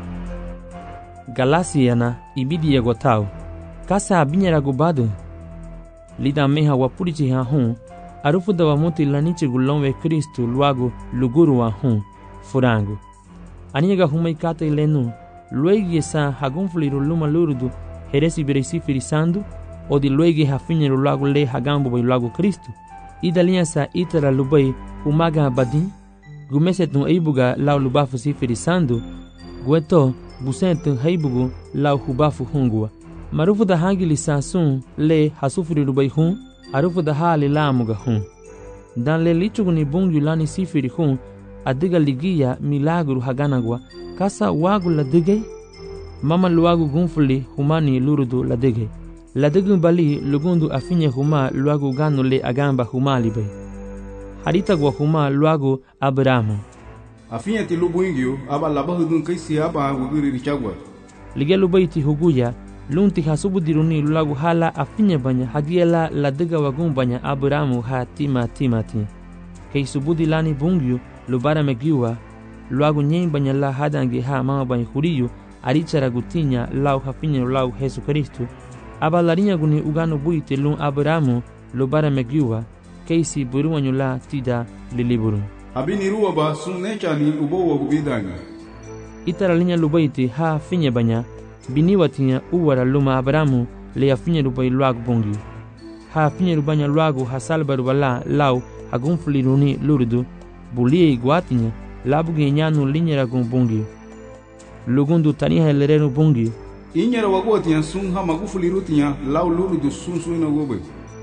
Galasiana ibidi yagotau kasa abinyara gubadu lida meha wapurichi ha hun arufu da wamuti lanichi gulonwe Kristu luagu luguru wa hun furangu aniga humai kata ilenu luegi sa hagunfliru luma lurudu heresi biresi firisandu odi luegi hafinyeru luagu le hagambu bai luagu Kristu idalia sa itara lubai humaga badin gumesetun eibuga lau lubafu si firisandu gueto busentu heibugu lau hubafu hungua. Marufu da hangili sasun le hasufiri rubai hun, arufu da hali lamuga hun. Dan le lichugu ni bungu lani sifiri hun, adiga ligia milagru haganagwa, kasa wagu la digay? Mama luagu gunfuli humani lurudu la digay. La digu bali lugundu afinye huma luagu ganu le agamba huma libay. Harita gwa huma luagu Abrahamu. Afinya ti lubu ingyo aba labahu dun kaisi aba wugiri richagwa. Ligia lubaiti huguya lunti hasubu diruni lulagu hala afinya banya hagiela la diga wagun banya Abrahamu ha timati. Kei subudi lani bungyu lubara megiwa luagu nyen banya la hadangi ha mama banya huriyu arichara gutinya lau hafinya lau Jesu Kristu. Aba larinya guni ugano buite lun Abrahamu lubara megiwa keisi buruanyu la tida liliburu. Abini ruwa ba sun nechani ubo wa gubidanga. Itara linya lubaiti ha finya banya biniwatinya uwara luma Abrahamu le afinya rubai luagu bungi. Ha finya rubanya luagu hasalba rubala lau hagunfuli runi lurudu bulie iguatinya labugi nyanu linyera gun bungi. Lugundu taniha elerenu bungi. Inyera wagotinya sun ha magufuli rutinya lau lurudu sun suina gobe.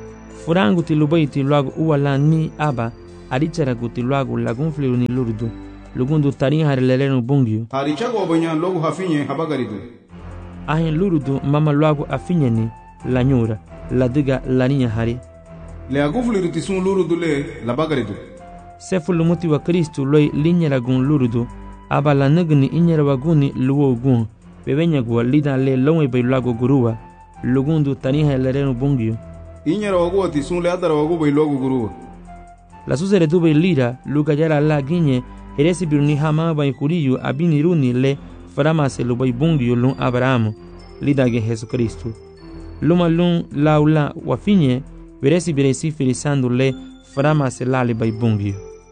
furangu ti lubai ti luagu uwala ni aba aricharagu ti luagu lagun fliru ni lurudu lugundu tarin hari lerenu bungyu harichago banya logu hafinye habagaridu ahin lurudu mama luagu afinyeni la nyura la diga laninya hari le agufliru ti sun lurudu le la bagaridu sefu lumuti wa Kristu loi linyaragun lurudu aba la nagni inyarabaguni luwo gun bebenyagwa lida le lonwe bay luagu guruwa lugundu tarin hari lerenu bungyu inyarawagu ti sun le adarawagu bay logu guruwa la susere tu bay lira lugayara la ginye heresi biruni hama bay kuriyu abiniruni le faramase lu bay bungyu lun Abrahamu lidage Jesu Kristu luma lun laula wafinye veresi biresi firisando le faramase lali bay bungyu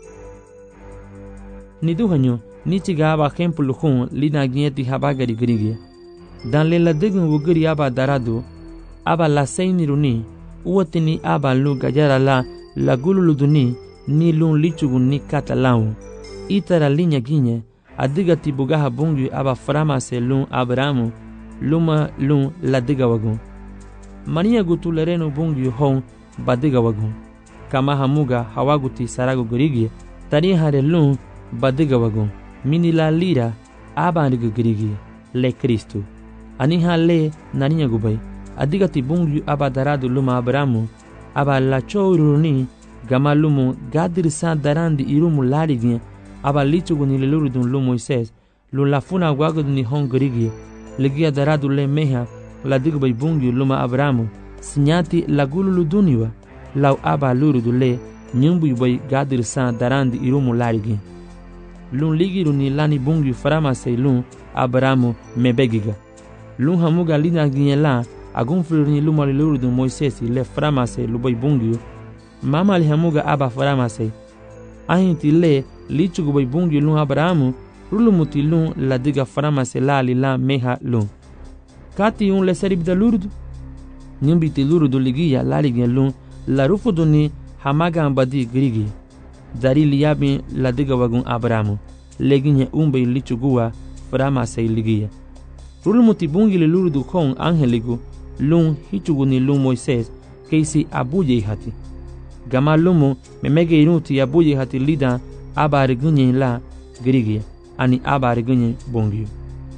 ni duhanyo ni tiga aba kempulu hun lidage ti habagari grige dan le la degun wugiri aba darado aba la seiniruni uwatini aba lu gajara la gululuduni ni lun lichugun ni katalau itara linya ginye adiga tibugaha bungyu aba faramase lun Abrahamu luma lun la diga wagun mania gutu lerenu bungyu hon badiga wagun kama hamuga hawaguti sarago gurigi tari hare lun badiga wagun mini la lira aba arigo gurigi le Kristu aniha le naninya gubai adiga ti bungyu aba daradu luma Abrahamu aba la choruni gama lumu gadir sa darandi irumu larignya aba lichugu ni lelurudun lu Moises lu lafuna wagud ni hongorigi legia daradu le meha la digbay bungyu luma Abrahamu sinyati la gululuduniwa lau aba lurudu le nyumbu bay gadir sa darandi irumu larignya lun ligiru ni lani bungyu faramase lun Abrahamu mebegiga lun hamuga lina ginyela agun firu ni luma lelurudun Moises le faramase lu bay bungyu mama li hamuga aba faramase ahinti le lichugu bay bungyu lun Abrahamu rulumuti lun la diga faramase la meha lun kati un le seribda lurudu nyumbiti lurudu ligiya laligya lun la rufudu ni hamaga ambadi grigi dari liyabi la diga wagun Abrahamu leginya umbay lichuguwa faramase ligiya rulumuti bungi le lurudu kon angeligu lun hichugu ni lun Moises keisi abuye hati gama lumu memege inuti abuye hati lida abari gunye la grigia ani abari gunye bongyu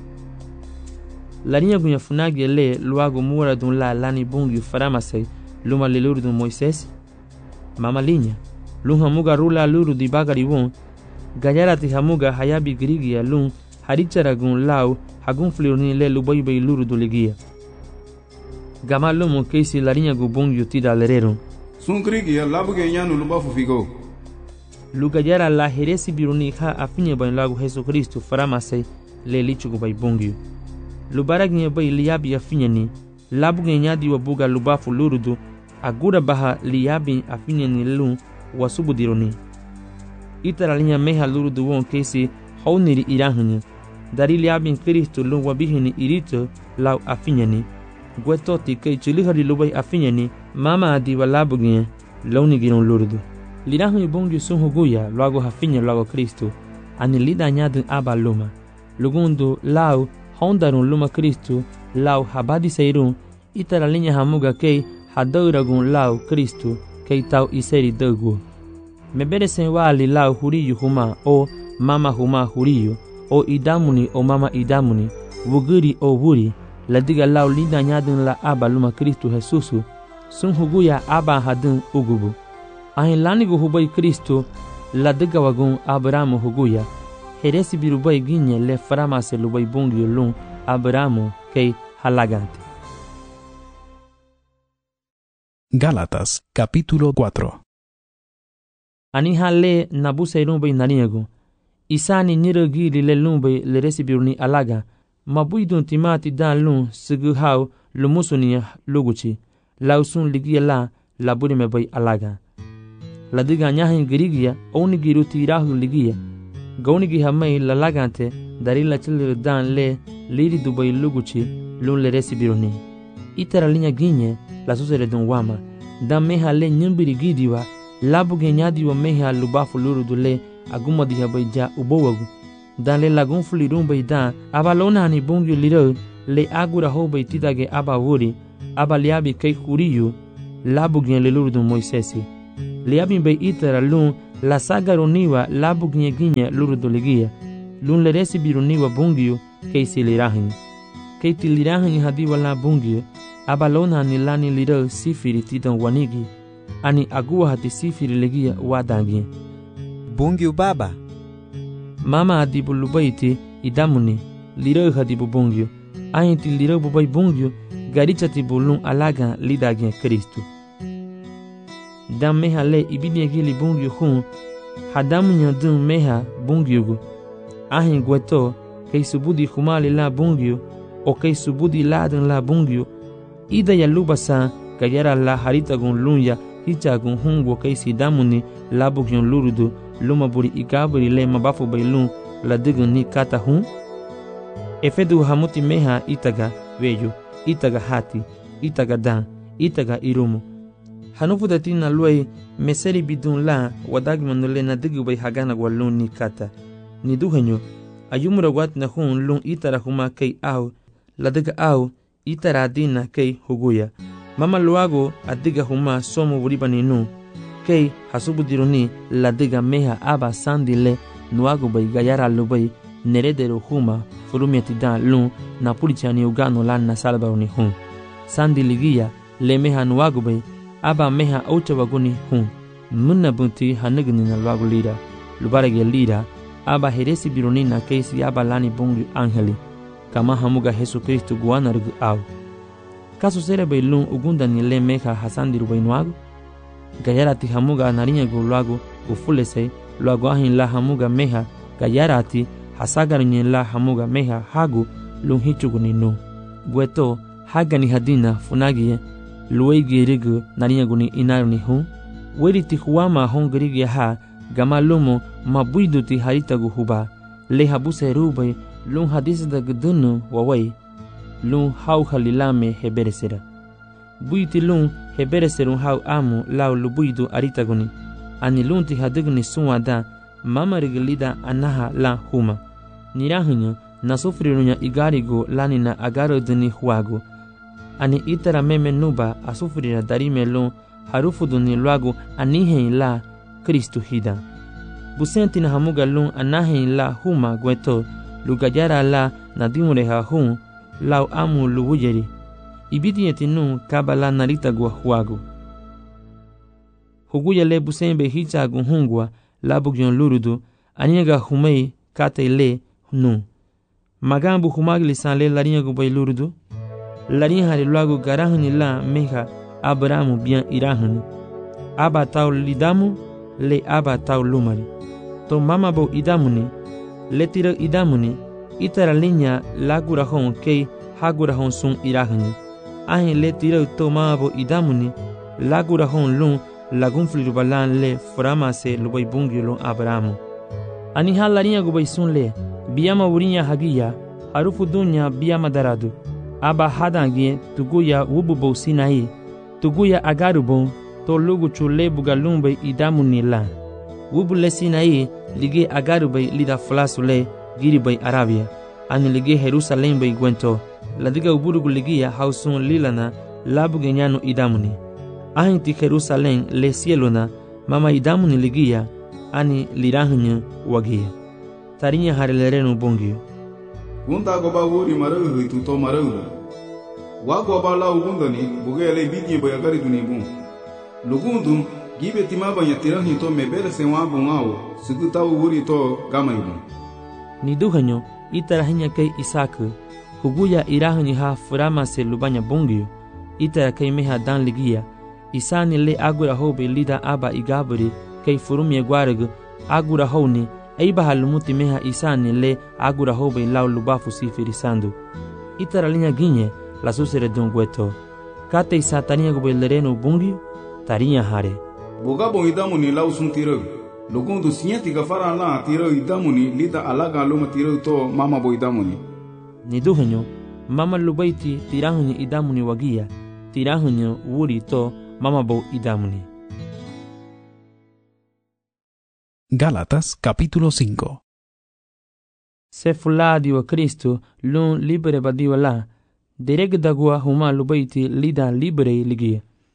laniya gunya funagi le luago mura dun la lani bongyu faramase luma le luru dun Moises mama linya lun hamuga rula luru di bagari won gayarati hamuga hayabi grigia lun harichara gun lau hagun flirni le luboy bay luru du ligia gama lumu keisi laniya gu bongyu tida lerero sun grigia labuge nyanu lubafu figo lugayara la heresi biruni ha afinye bay lagu Jesu Kristu faramase le lichugu bay bongyu lubaragnya bay liyabi afinye ni labuge nyadi wabuga lubafu lurudu agura baha liyabi afinye ni lun wasubu dironi itara linya meha lurudu won kesi hauniri irahunya dari liyabi Kristu lun wabihini irito lau afinye ni gwetoti kei chulihari lubay afinye ni mama adi walabuge launi giron lurudu lirahu bongyu sun huguya luago hafinya luago Kristu ani lida nyadun aba luma lugundu lau hondarun luma Kristu lau habadi seirun itara linya hamuga kei hadauragun lau Kristu kei tau iseri dogu mebere sen wali lau huriyu huma o mama huma huriyu o idamuni o mama idamuni wuguri o wuri ladiga lau lida nyadun la aba luma Kristu Jesusu sun huguya aba hadun ugubu ahin lanigu hubay Kristu la diga wagun Abrahamu huguya heresi birubay ginye le faramase lubay bungyu lun Abrahamu kei halagante. Gálatas capítulo 4. Aniha le nabuse rumbay naniego isani nirogiri le lumbay le resibiruni alaga mabuidun timati dan lun sigu hau lumusuni luguchi lausun ligia la laburi mebay alaga la diga nyahin girigia oni giru tirahu ligia gauni gi hamai la lagante dari la chil dan le liri dubai luguchi lun le resibiruni itara linya ginye la susere dun wama dan meha le nyumbiri gidiwa labu genyadi wa meha lubafu luru dule aguma di habaija ubowagu dan le lagun fulirun bai dan abalona ni bungyu liro le agura ho bai titage aba wuri aba liabi kai kuriyu labugin le lurdu Moisesi. Liabin be itara lun la sagaroniwa labugin ginya lurdu ligia. Lun le resibiruniwa bungio keisi lirahin. Keiti lirahin hadiwa la bungio. Abalona ni lani liro sifiri titan wanigi. Ani agua hati sifiri ligia wadangi. Bungio baba. Mama adibu lubaiti idamuni. Liro hadibu bungio. Ainti liro bubai bungio. Garicha tibulun alaga lidagin Kristu. Dam meha le ibidi gili bungio hun. Hadamu nyadun meha bungio. Ahin gweto kei subudi humali la bungio. O kei subudi ladan la bungio. Ida ya lubasa kayara la haritagun lunya hichagun hungo kei sidamuni labugyon lurudu lumaburi ikaburi le mabafu bailun la digun ni kata hun. Efedu hamuti meha itaga veyo, itaga hati, itaga dan, itaga irumu. Hanufu datina luai meseri bidun la wadagmanule na digu bay hagana walun ni kata. Ni duhanyo ayumura wat na hun lun itara huma kei au la diga au itara adina kei huguya. Mama luago adiga huma somo buribani nu kei hasubudiruni la diga meha aba sandile nuago bay gayara lubay neredero huma furumiati dan lun na pulichani ugano lan na salbaruni hun. Sandi ligia le meha nuago bay aba meha aucha waguni hun. Munna bunti hanagni na luago lira. Lubarage lira aba heresi biruni na keisi aba lani bungi angeli. Kama hamuga Yesu Kristu guana rugu au. Kaso sere bay lun ugunda ni le meha hasandi rubay nuago. Gayarati hamuga narinya gu luago ufulese luago ahin la hamuga meha gayarati hasagarinye la hamuga meha hagu lun hichuguni nu. Gueto hagani hadina funagie luegi rigu narinya guni inaruni hun. Weriti huama hongirigi ha gama lumo mabuiduti haritagu huba. Le habuse rubay lun hadisda gudunu wawai. Lun hau halilame heberesera. Buiti lun hebereserun hau amu lau lubuidu aritaguni. Ani lunti hadigni suwada mama rigilida anaha la huma. Nirahinyo nasufrirunya igarigo lanina agaro dini huago. Ani itara meme nuba asufrira darime lun harufuduni luago anihen la Kristu hida. Busenti na hamuga lun anahen la huma gweto lugajara la nadimureha hun lau amu luwujeri. Ibidi etinu kabala narita gua huago. Huguya le busembe hichagu hungwa labugyon lurudu aniega humei kate le nu. Magambu humagli san le lariñagu bay lurudu. Lariña hali luago garahani la meha Abrahamu bien irahani. Aba tau lidamu le aba tau lumari. To mama bo idamuni le tira idamuni itara linya lagurahon kei hagurahon sun irahani. Ahin le tira to mama bo idamuni lagurahon lun lagun flirubalan le framase lubay bungi lun Abrahamu. Ani halarinya gubay sun le biyama wurinya hagiya harufu dunya biyama daradu. Aba hadangie tuguya wububo sinai tuguya agarubon to lugu chule bugalumbe idamuni la. Wubule sinai lige agarubay lida flasule giribay Arabia. Ani lige Jerusalem bay gwento ladiga uburugu ligia hausun lilana labuge nyanu idamuni. Ahinti Jerusalem le cielona mama idamuni ligia ani lirahinyo wagia. Tarinya harilerenu bongio. Gunda goba wuri marahu tuto marahu. Wago bala ugundani bugele bidye boyagari dunibun. Lugundum gibe timaba yatirahi to mebere sewabu ngao suguta wuri to gamaibu. Niduhanyo itarahinya kei Isaku huguya irahanyi ha furama se lubanya bongio. Itara kei meha dan ligia. Isani le agura hobe lida aba igaburi kei furumye gwaragu agura honi eiba halumuti meha isani le agura hobe lau lubafu sifiri sandu. Itara linya ginye la susere dungweto. Kate isa tarinya gube lereno bungio tarinya hare. Boga bo idamuni lau sun tiragu. Lugundu sinyati gafara la tiragu idamuni lida alaga luma tiragu to mama bo idamuni. Niduhanyo mama lubaiti tirahunyo idamuni wagia. Tirahunyo wuri to mama bo idamuni. Gálatas capítulo 5. Se fuladi wa Kristo lun libere badiwa la. Dereg dagua huma lubaiti lida libere ligia.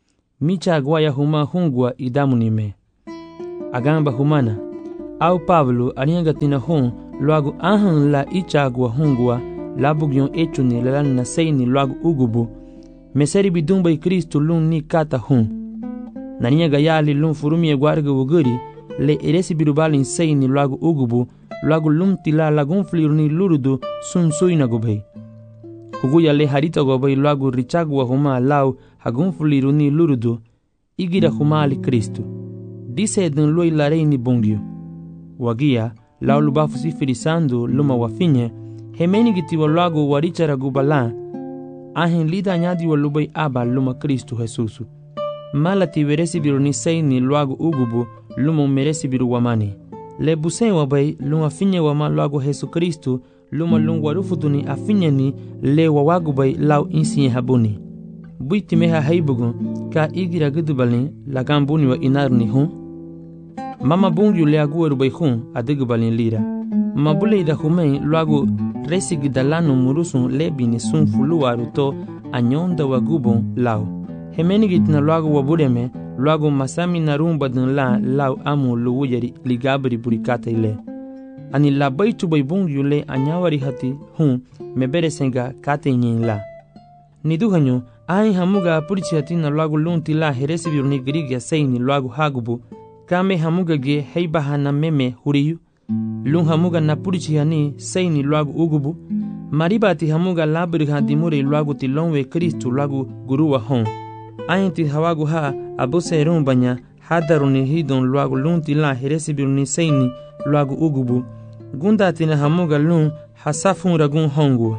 micha agwaya huma hungwa idamunime. Agamba humana, au Pablo ariangatina hon luagu ahan la icha agwa hungwa labugyon echuni la na seini luagu ugubu meseri bidumba i Kristo lun ni kata hon. Nania gayali lun furumi guarga wuguri le eresi birubalin seini luagu ugubu luagu lun tila lagun fliruni lurudu sun suina gobei. Huguya le harita gobei luagu richagwa huma lau hagun fliruni lurudu igira huma ali Kristo. Dise dun loi lareini bongyo. Wagia lau lubafu sifirisando luma wafinye hemeni gitiwa luagu warichara gubala ahin lida nyadi wa lubai aba luma Kristo Jesusu. Malati veresi biru ni seini luagu ugubu luma meresi biru wamani. Le busen wabai luma finye wama luagu Jesu Kristo luma lungu warufutuni afinye ni le wawagu bai lau insiye habuni. Buiti meha haibugun ka igira gudubalin lagambuni wa inaruni hun. Mama bungyu le agueru bai hun adigubalin lira. Mabule ida humei luagu resi gidalano murusun lebini sun fuluaru to anyonda wagubon lau. Hemeni gitina luagu wabureme luagu masami narumba dun la lau amu luwuyari ligabri burikata ile. Ani labaitu bai bungyu le anyawari hati hun mebere senga kate nyin la. Niduhanyo ai hamuga purichi hati na luagu lunti la heresi biruni grigia seini luagu hagubu kame hamuga ge heibaha na meme huriyu. Lung hamuga na purichi hani seini luagu ugubu maribati hamuga labri hadimure luagu tilonwe Kristo luagu guruwa hon. Ainti hawagu ha abuse rumbanya hadaruni hidon luagu lunti la heresi biruni seini luagu ugubu gunda tina hamuga lung hasafun ragun hongu.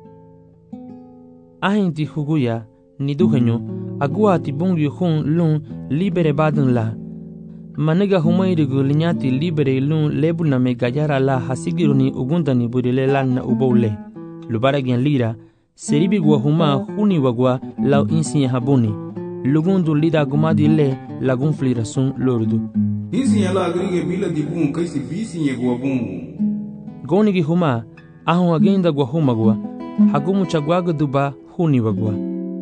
Ainti huguya niduhenyo agua ati bungyu hon lung libere badun la. Maniga humairigu linyati libere lun lebuna me gayara la hasigiruni ugundani burile na ubole. Lubaragian lira, seribi gua huma huni wagwa lau insiye habuni. Lugundu lida gumadi le lagun flirasun lordu. Insiye la agrige bila dibun kaisi visinye gua bungu. Gonigi huma, ahun agenda gua huma gua, hagumu chagwaga duba huni wagwa.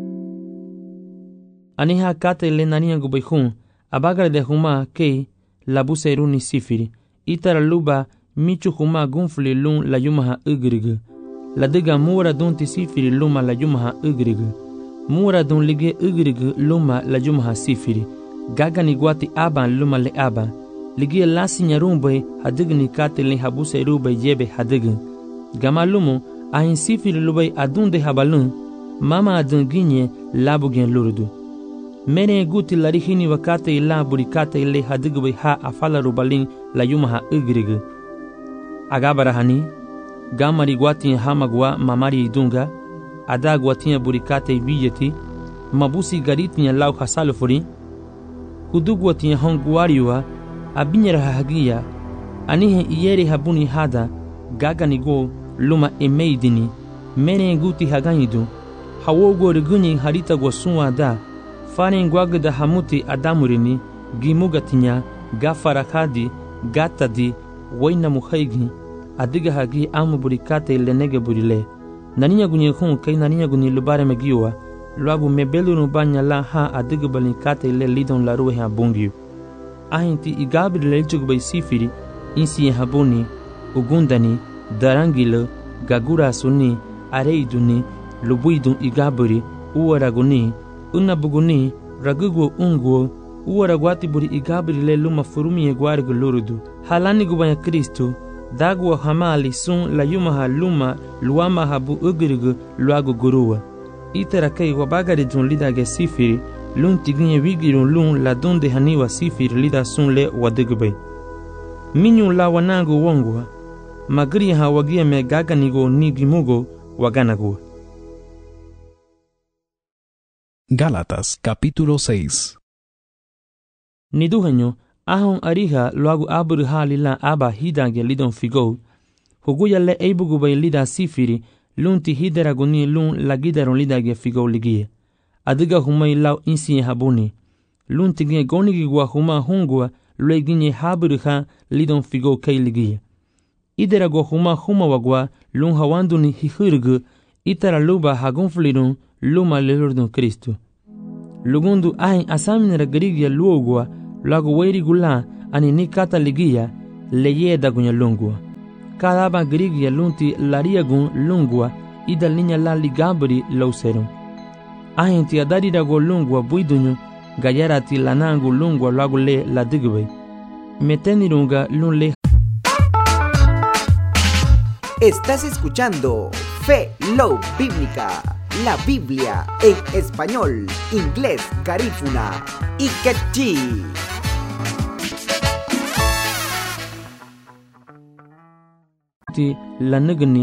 Aniha kate le nania gubayhun, abagar de huma kei labuse runi sifiri itara luba michu huma gunfli lun la yumaha ugrigu la diga mura dunti sifiri luma la yumaha ugrigu mura dun lige ugrigu luma la yumaha sifiri gaga ni guati aban luma le aban lige lasi nyarumbe hadigni kate le habuse rube yebe hadigu gama lumu ahin sifiri lubai adunde habalun mama adun ginye labu gen lurdu. Mene guti larihini wakate ila burikate ile hadigwe ha afala rubalin la yumaha ugrigu. Agabarahani, gamari guati hamagwa mamari idunga, adagwatia burikate vijeti, mabusi garitinya lau hasalufuri, hudugwatia honguariwa, abinyara hagia, anihe iyeri habuni hada, gaganigo luma emeidini, mene guti haganidu, hawogo rigunyi harita gwasunwa da, Farin gwagda hamuti adamurini, gimugatinya, gafarakadi, gatadi, waina muhaigi, adiga hagi amu burikate lenege burile. Naninya gunye hun kai naninya gunye lubare megiwa, luagu mebelu nubanya la ha adiga balikate le lidon la ruhe habungiu. Ahinti igabri lelchugbai sifiri, insi habuni, ugundani, darangilo, gagura suni, areiduni, lubuidun igabri, uwaraguni, Unabuguni, ragugo unguo, uwaragwati buri igabri le luma furumi ye guargu lurudu. Halani gubanya Kristo, dagwa hamali sun la yumaha luma luama habu ugrigu luagu gurua. Iterakai wabagari jun lida ge sifiri, lun tiginye wigirun lun la donde haniwa sifiri lida sun le wadigube. Minyu la wanangu wongwa, magri ha wagia me gaganigo nigimugo waganago. Gálatas capítulo 6. Niduhenyo ahon ariha luagu abur halila aba hidange lidon figo huguya le eibugubay lida sifiri lunti hideraguni lun lagidaron lidage figo ligie adiga humay lau insiye habuni lunti gie gonigi gwa huma hungwa lueginye habur ha lidon figo kay ligie iderago huma wagwa lun hawanduni hihurgu itara luba hagunflirun luma lelurdun Kristo. lugundu ahin asaminera garigia luogua lagu wairi gula ani ni kata ligia leyeda gunya lungua. Kadaba garigia lunti laria gun lungua idal niña la ligabri lauserum. Ahin ti adari dago lungua buidunyo gayara ti lanangu lungua lagu le la digbe. Metenirunga lun le. Estás escuchando Fe Love Bíblica, la Biblia en español, inglés, garífuna y quechí. Ti la nagani